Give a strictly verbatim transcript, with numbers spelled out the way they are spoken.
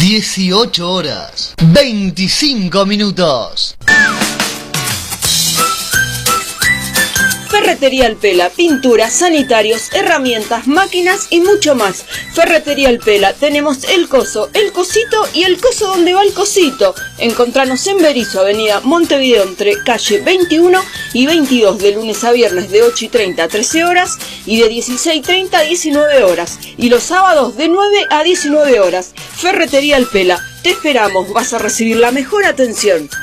dieciocho horas, veinticinco minutos. Ferretería El Pela, pinturas, sanitarios, herramientas, máquinas y mucho más. Ferretería El Pela, tenemos el coso, el cosito y el coso donde va el cosito. Encontranos en Berisso, avenida Montevideo, entre calle veintiuno y veintidós, de lunes a viernes de ocho y treinta a trece horas y de dieciséis y treinta a diecinueve horas. Y los sábados de nueve a diecinueve horas. Ferretería El Pela, te esperamos, vas a recibir la mejor atención.